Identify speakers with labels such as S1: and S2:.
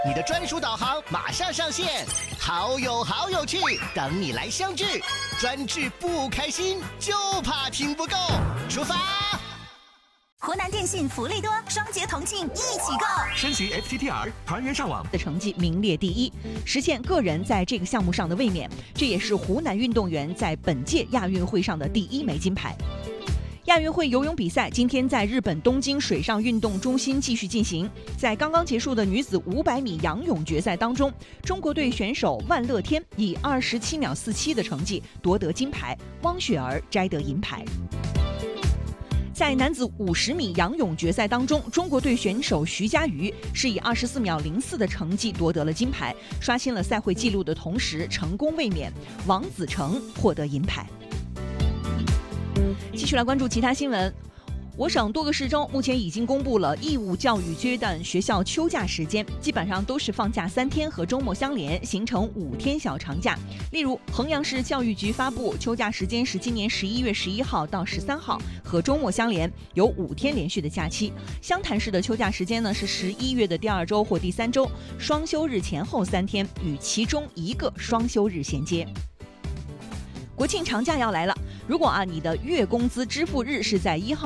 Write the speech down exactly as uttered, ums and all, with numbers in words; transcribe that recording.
S1: 你的专属导航马上上线，好友好有趣，等你来相聚。专治不开心，就怕听不够。出发！
S2: 湖南电信福利多，双节同庆一起购。
S3: 升级 F T T R， 团圆上网
S4: 的成绩名列第一，实现个人在这个项目上的卫冕。这也是湖南运动员在本届亚运会上的第一枚金牌。亚运会游泳比赛今天在日本东京水上运动中心继续进行。在刚刚结束的女子五百米仰泳决赛当中，中国队选手万乐天以二十七秒四七的成绩夺得金牌，汪雪儿摘得银牌。在男子五十米仰泳决赛当中，中国队选手徐嘉余是以二十四秒零四的成绩夺得了金牌，刷新了赛会纪录的同时成功卫冕，王子成获得银牌。继续来关注其他新闻。我省多个市州目前已经公布了义务教育阶段学校秋假时间，基本上都是放假三天和周末相连，形成五天小长假。例如，衡阳市教育局发布秋假时间是今年十一月十一号到十三号，和周末相连，有五天连续的假期。湘潭市的秋假时间呢是十一月的第二周或第三周，双休日前后三天，与其中一个双休日衔接。国庆长假要来了，如果啊你的月工资支付日是在一号